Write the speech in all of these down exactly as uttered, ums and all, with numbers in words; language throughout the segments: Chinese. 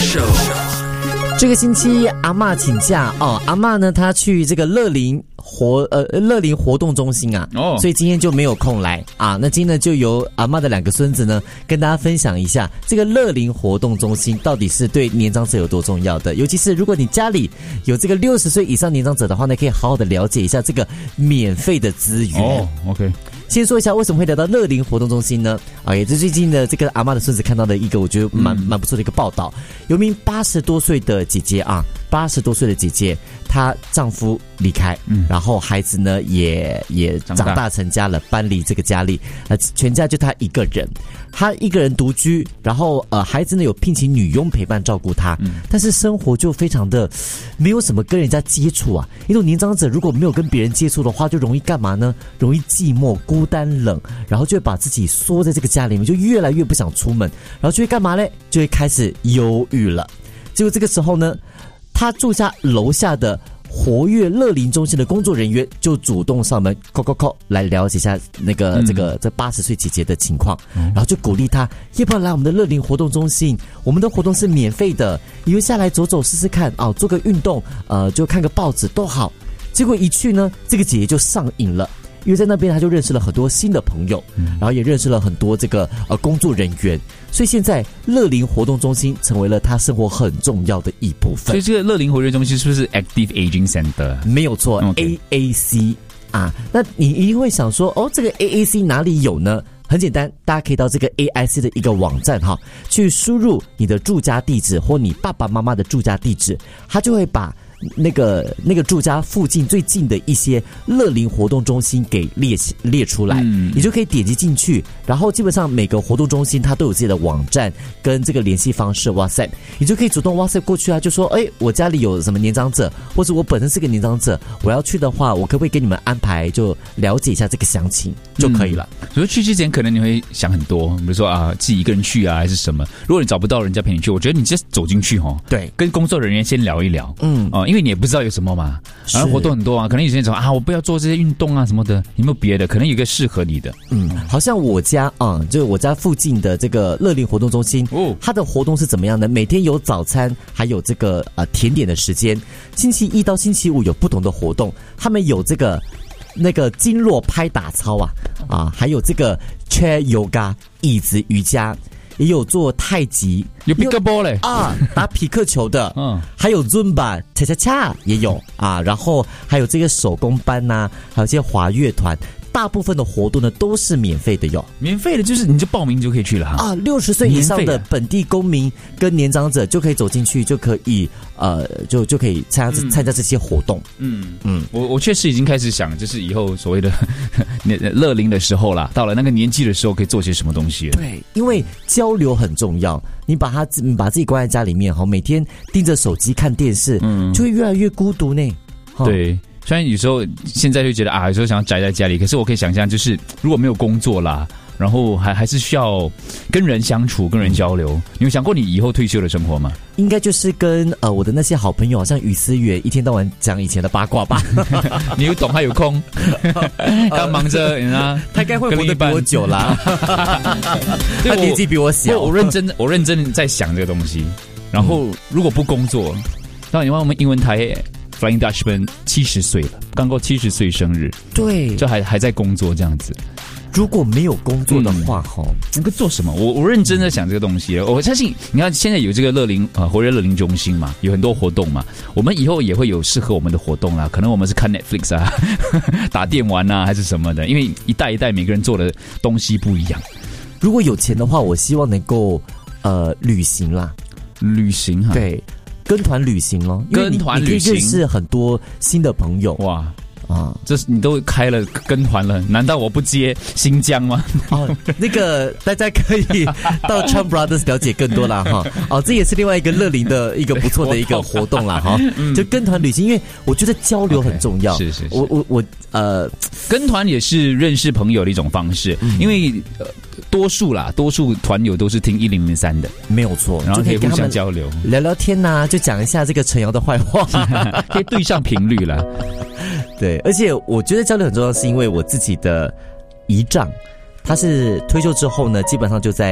show。 这个星期阿嬷请假哦，阿嬷呢她去这个乐龄活呃乐龄活动中心啊，哦，所以今天就没有空来啊。那今天呢就由阿嬷的两个孙子呢跟大家分享一下这个乐龄活动中心到底是对年长者有多重要的，尤其是如果你家里有这个六十岁以上年长者的话呢，可以好好的了解一下这个免费的资源。 哦 ，OK。 先说一下为什么会聊到乐龄活动中心呢？啊，也是最近的这个阿嬷的孙子看到的一个我觉得蛮蛮不错的一个报道。有名八十多岁的姐姐啊，八十多岁的姐姐，她丈夫离开，嗯，然后孩子呢也也长大成家了，搬离这个家里，呃，全家就她一个人，她一个人独居，然后呃，孩子呢有聘请女佣陪伴照顾她，嗯，但是生活就非常的没有什么跟人家接触啊。一种年长者如果没有跟别人接触的话，就容易干嘛呢？容易寂寞、孤单、冷，然后就会把自己缩在这个家里面，就越来越不想出门，然后就会干嘛嘞？就会开始忧郁了。结果这个时候呢，他住下楼下的活跃乐龄中心的工作人员就主动上门扣扣扣来了解一下那个、嗯、这个这八十岁姐姐的情况，嗯，然后就鼓励她要不要来我们的乐龄活动中心，我们的活动是免费的，以后下来走走试试看啊，做个运动，呃，就看个报纸都好。结果一去呢，这个姐姐就上瘾了。因为在那边他就认识了很多新的朋友，嗯，然后也认识了很多这个呃工作人员，所以现在乐龄活动中心成为了他生活很重要的一部分。 所以这个乐龄活动中心是不是 Active Aging Center？ 没有错， okay. A A C 啊。那你一定会想说，哦，这个 A A C 哪里有呢？很简单，大家可以到这个 A I C 的一个网站哈，去输入你的住家地址或你爸爸妈妈的住家地址，他就会把那个那个住家附近最近的一些乐龄活动中心给列列出来，嗯，你就可以点击进去，然后基本上每个活动中心它都有自己的网站跟这个联系方式 WhatsApp， 你就可以主动 WhatsApp 过去啊，就说哎，我家里有什么年长者，或者我本身是个年长者，我要去的话，我可不可以给你们安排，就了解一下这个详情就可以了。 嗯，所以去之前可能你会想很多，比如说啊自己一个人去啊还是什么，如果你找不到人家陪你去，我觉得你just走进去齁， 对， 跟工作人员先聊一聊，嗯哦，因为你也不知道有什么嘛，然后活动很多啊，可能有些人说啊，我不要做这些运动啊什么的，有没有别的？可能有一个适合你的。 嗯，好像我家啊，就我家附近的这个乐龄活动中心，哦，它的活动是怎么样的？每天有早餐，还有这个呃甜点的时间，星期一到星期五有不同的活动，他们有这个那个经络拍打操啊啊，还有这个 chair yoga 椅子瑜伽。也有做太极， 有皮克波嘞啊，打匹克球的，嗯，还有 Zumba 恰恰恰也有啊，然后还有这个手工班呐，啊，还有这些华乐团。大部分的活动呢都是免费的哟， 免费的就是你就报名就可以去了哈啊，六十岁以上的本地公民跟年长者就可以走进去，就可以呃就就可以参加参加这些活动。 嗯嗯，我我确实已经开始想，就是以后所谓的乐龄的时候啦，到了那个年纪的时候可以做些什么东西了。 对，因为交流很重要，你把他你把自己关在家里面哈，每天盯着手机看电视，嗯，就会越来越孤独呢。 对。虽然有时候现在就觉得啊，有时候想要宅在家里，可是我可以想象，就是如果没有工作啦，然后还还是需要跟人相处、跟人交流。你有想过你以后退休的生活吗？ 应该就是跟呃我的那些好朋友，好像于思远，一天到晚讲以前的八卦吧。 你有懂，他有空，他忙着，你知道， 他该会活得比我久啦。他年纪比我小， 我认真，我认真在想这个东西。然后如果不工作，当然你看我们英文台。Flying Dutchman 七十岁了，刚过七十岁生日， 对， 就还还在工作这样子。 如果没有工作的话，哈、嗯， 能够做什么？我我认真在想这个东西。我相信，你看现在有这个乐龄呃活跃乐龄中心嘛，有很多活动嘛，我们以后也会有适合我们的活动啦。可能我们是看 Netflix 啊，打电玩啊，还是什么的。因为一代一代每个人做的东西不一样。 如果有钱的话，我希望能够呃旅行啦， 旅行哈， 对。跟团旅行咯， 跟团旅行你可以认识很多新的朋友。 哇啊，这是你都开了跟团了，难道我不接新疆吗？ 哦，那个大家可以到 Chan Brothers 了解更多啦哈。哦，这也是另外一个乐龄的一个不错的一个活动啦哈。就跟团旅行，因为我觉得交流很重要。 Okay, 是是是， 我我我呃， 跟团也是认识朋友的一种方式，嗯、因为呃多数啦，多数团友都是听一零零三的， 没有错， 然后可以互相交流、 聊聊天呐、啊，就讲一下这个陈瑶的坏话， 可以对上频率了。 对，而且我觉得交流很重要，是因为我自己的姨丈，他是退休之后呢，基本上就在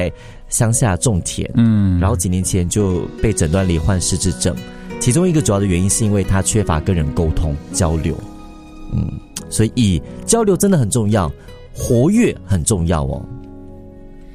乡下种田， 嗯， 然后几年前就被诊断罹患失智症，其中一个主要的原因是因为他缺乏跟人沟通交流，嗯，所以交流真的很重要，活跃很重要哦。